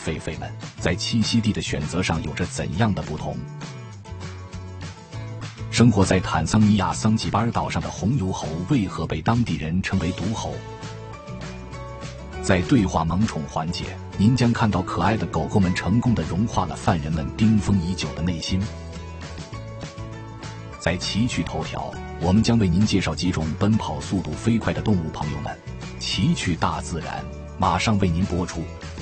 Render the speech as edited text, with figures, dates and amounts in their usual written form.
狒狒们在栖息地的选择上有着怎样的不同？生活在坦桑尼亚桑吉巴尔岛上的红油猴为何被当地人称为毒猴？在对话萌宠环节，您将看到可爱的狗狗们成功地融化了犯人们冰封已久的内心。在奇趣头条，我们将为您介绍几种奔跑速度飞快的动物，朋友们，奇趣大自然马上为您播出。